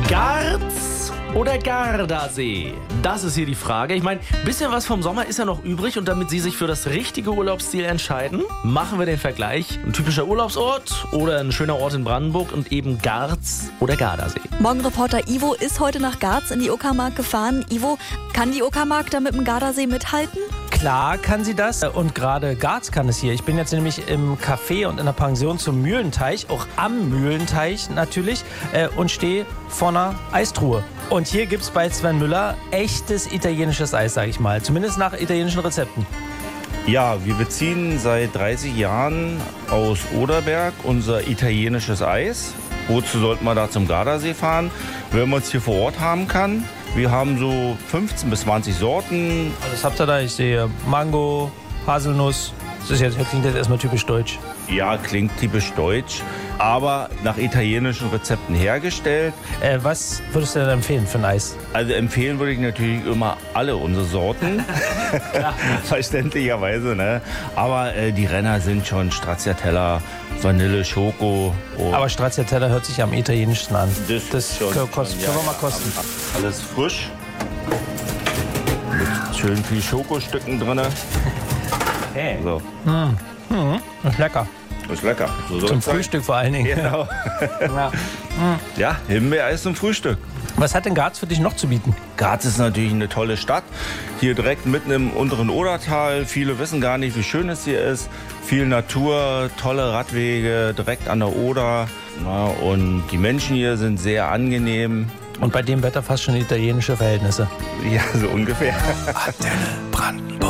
Garz oder Gardasee? Das ist hier die Frage. Ich meine, ein bisschen was vom Sommer ist ja noch übrig und damit Sie sich für das richtige Urlaubsziel entscheiden, machen wir den Vergleich. Ein typischer Urlaubsort oder ein schöner Ort in Brandenburg und eben Garz oder Gardasee. Morgenreporter Ivo ist heute nach Garz in die Uckermark gefahren. Ivo, kann die Uckermark da mit dem Gardasee mithalten? Klar kann sie das und gerade Garz kann es hier. Ich bin jetzt nämlich im Café und in der Pension zum Mühlenteich, auch am Mühlenteich natürlich, und stehe vor einer Eistruhe. Und hier gibt es bei Sven Müller echtes italienisches Eis, sage ich mal. Zumindest nach italienischen Rezepten. Ja, wir beziehen seit 30 Jahren aus Oderberg unser italienisches Eis. Wozu sollten wir da zum Gardasee fahren, wenn man es hier vor Ort haben kann? Wir haben so 15 bis 20 Sorten. Was habt ihr da? Ich sehe Mango, Haselnuss. Das klingt jetzt erstmal typisch deutsch. Ja, klingt typisch deutsch, aber nach italienischen Rezepten hergestellt. Was würdest du denn empfehlen für ein Eis? Also empfehlen würde ich natürlich immer alle unsere Sorten. Verständlicherweise, ne? Aber die Renner sind schon Stracciatella, Vanille, Schoko. Aber Stracciatella hört sich am italienischsten an. Das schon, können wir mal kosten. Alles frisch. Mit schön viel Schokostücken drin. Hey. So. Ist lecker. Ist lecker. So Zum Frühstück vor allen Dingen. Genau. Ja. Ja, Himbeereis zum Frühstück. Was hat denn Garz für dich noch zu bieten? Garz ist natürlich eine tolle Stadt. Hier direkt mitten im unteren Odertal. Viele wissen gar nicht, wie schön es hier ist. Viel Natur, tolle Radwege direkt an der Oder. Na, und die Menschen hier sind sehr angenehm. Und bei dem Wetter fast schon italienische Verhältnisse. Ja, so ungefähr. Antenne Brandenburg.